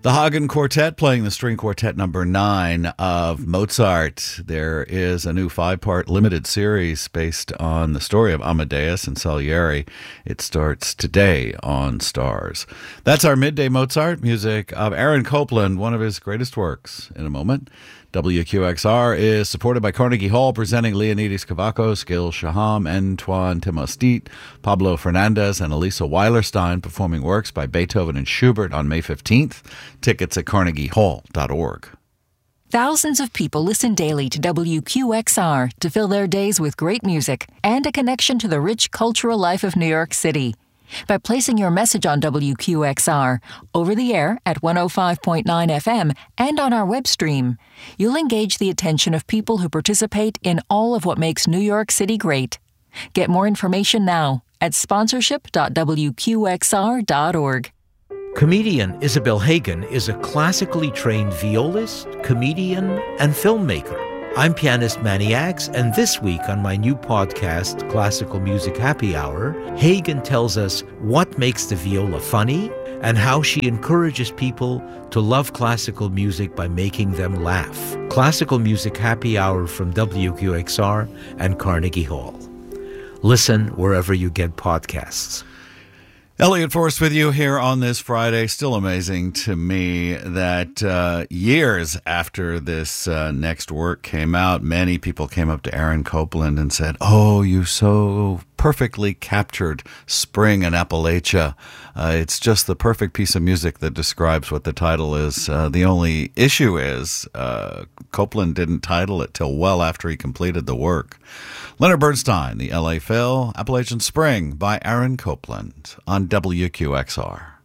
The Hagen Quartet playing the string quartet number 9 of Mozart. There is a new 5-part limited series based on the story of Amadeus and Salieri. It starts today on Stars. That's our Midday Mozart, music of Aaron Copland, one of his greatest works. In a moment, WQXR is supported by Carnegie Hall, presenting Leonidas Kavakos, Gil Shaham, Antoine Timostit, Pablo Fernandez, and Elisa Weilerstein performing works by Beethoven and Schubert on May 15th. Tickets at carnegiehall.org. Thousands of people listen daily to WQXR to fill their days with great music and a connection to the rich cultural life of New York City. By placing your message on WQXR, over the air at 105.9 FM and on our web stream, you'll engage the attention of people who participate in all of what makes New York City great. Get more information now at sponsorship.wqxr.org. Comedian Isabel Hagen is a classically trained violist, comedian, and filmmaker. I'm pianist Manny Ax, and this week on my new podcast, Classical Music Happy Hour, Hagen tells us what makes the viola funny and how she encourages people to love classical music by making them laugh. Classical Music Happy Hour from WQXR and Carnegie Hall. Listen wherever you get podcasts. Elliot Forrest with you here on this Friday. Still amazing to me that years after this next work came out, many people came up to Aaron Copland and said, "Oh, you so perfectly captured spring in Appalachia. It's just the perfect piece of music that describes what the title is. The only issue is Copland didn't title it till well after he completed the work." Leonard Bernstein, the LA Phil, Appalachian Spring by Aaron Copland on WQXR.